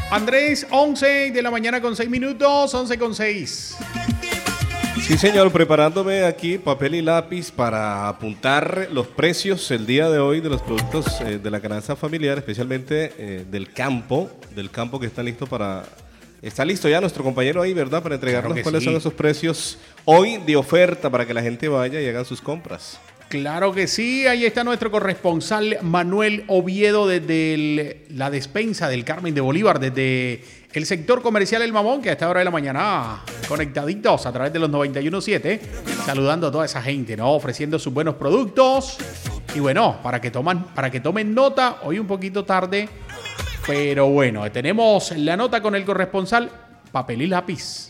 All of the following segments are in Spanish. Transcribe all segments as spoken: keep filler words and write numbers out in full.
Andrés, once de la mañana con seis minutos, once con seis. Sí, señor, preparándome aquí papel y lápiz para apuntar los precios el día de hoy de los productos eh, de la canasta familiar, especialmente eh, del campo, del campo que está listo para... Está listo ya nuestro compañero ahí, ¿verdad? Para entregarnos Claro que cuáles sí. son esos precios hoy de oferta para que la gente vaya y hagan sus compras. Claro que sí, ahí está nuestro corresponsal Manuel Oviedo desde el- la despensa del Carmen de Bolívar, desde el sector comercial El Mamón, que a esta hora de la mañana conectaditos a través de los noventa y uno punto siete, saludando a toda esa gente, ¿no? Ofreciendo sus buenos productos. Y bueno, para que, toman, para que tomen nota, hoy un poquito tarde, pero bueno, tenemos la nota con el corresponsal, papel y lápiz.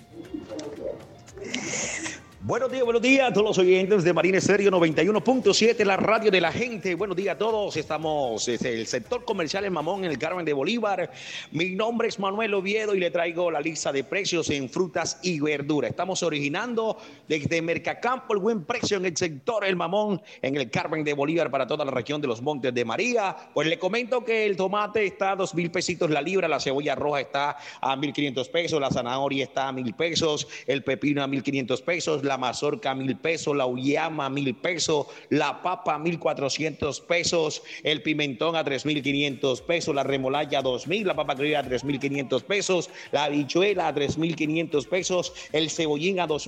Buenos días, buenos días a todos los oyentes de Marina Estéreo noventa y uno punto siete, la radio de la gente. Buenos días a todos. Estamos desde el sector comercial El Mamón, en el Carmen de Bolívar. Mi nombre es Manuel Oviedo y le traigo la lista de precios en frutas y verduras. Estamos originando desde Mercacampo el buen precio en el sector El Mamón, en el Carmen de Bolívar, para toda la región de los Montes de María. Pues le comento que el tomate está a dos mil pesitos la libra, la cebolla roja está a mil quinientos pesos, la zanahoria está a mil pesos, el pepino a mil quinientos pesos, la mazorca a mil pesos, la uyama a mil pesos, la papa a mil cuatrocientos pesos, el pimentón a tres mil quinientos pesos, la remolacha a dos mil, la papa criolla a tres mil quinientos pesos, la habichuela a tres mil quinientos pesos, el cebollín a dos mil.